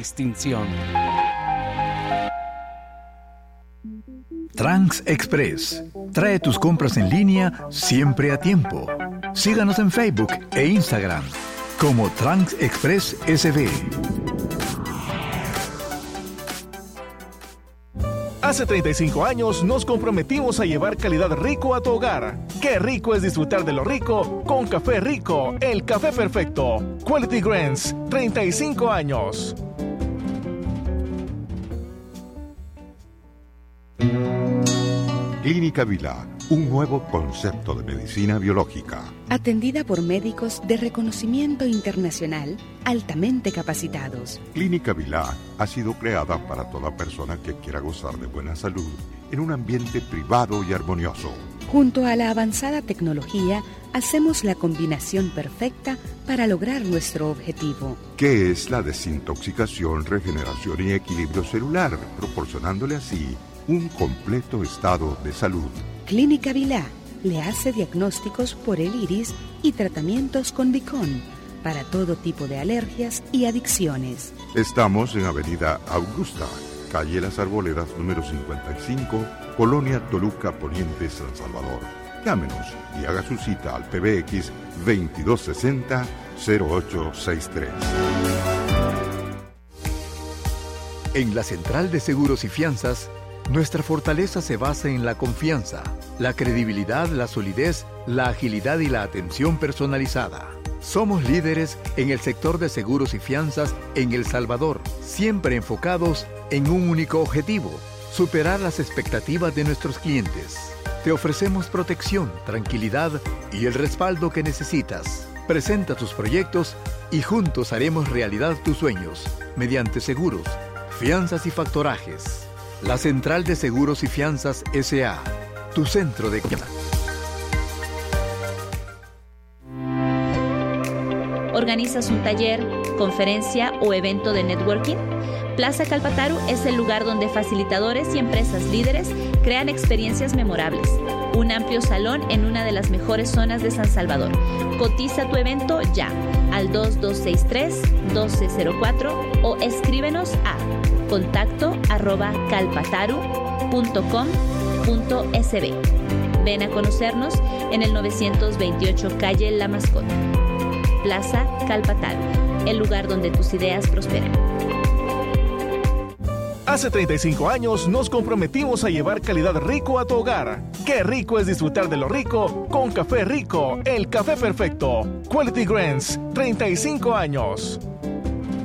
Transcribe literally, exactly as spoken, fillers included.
distinción. Trans Express. Trae tus compras en línea siempre a tiempo. Síganos en Facebook e Instagram como Trans Express S B. Hace treinta y cinco años nos comprometimos a llevar calidad rico a tu hogar. Qué rico es disfrutar de lo rico con Café Rico, el café perfecto. Quality Grains, treinta y cinco años. Clínica Vilá, un nuevo concepto de medicina biológica. Atendida por médicos de reconocimiento internacional altamente capacitados. Clínica Vilá ha sido creada para toda persona que quiera gozar de buena salud en un ambiente privado y armonioso. Junto a la avanzada tecnología, hacemos la combinación perfecta para lograr nuestro objetivo. ¿Qué es la desintoxicación, regeneración y equilibrio celular? Proporcionándole así un completo estado de salud. Clínica Vilá le hace diagnósticos por el iris y tratamientos con Vicón para todo tipo de alergias y adicciones. Estamos en Avenida Augusta, calle Las Arboledas, número cincuenta y cinco, Colonia Toluca Poniente, San Salvador. Llámenos y haga su cita al P B X veintidós sesenta cero ocho sesenta y tres. En la Central de Seguros y Fianzas, nuestra fortaleza se basa en la confianza, la credibilidad, la solidez, la agilidad y la atención personalizada. Somos líderes en el sector de seguros y fianzas en El Salvador, siempre enfocados en un único objetivo: superar las expectativas de nuestros clientes. Te ofrecemos protección, tranquilidad y el respaldo que necesitas. Presenta tus proyectos y juntos haremos realidad tus sueños mediante seguros, fianzas y factorajes. La Central de Seguros y Fianzas S A, tu centro de confianza. ¿Organizas un taller, conferencia o evento de networking? Plaza Calpataru es el lugar donde facilitadores y empresas líderes crean experiencias memorables. Un amplio salón en una de las mejores zonas de San Salvador. Cotiza tu evento ya al dos dos seis tres, uno dos cero cuatro o escríbenos a contacto arroba calpataru punto com punto s b. Ven a conocernos en el novecientos veintiocho calle La Mascota. Plaza Calpataru, el lugar donde tus ideas prosperan. Hace treinta y cinco años nos comprometimos a llevar calidad rico a tu hogar. Qué rico es disfrutar de lo rico con Café Rico, el café perfecto. Quality Grains, treinta y cinco años.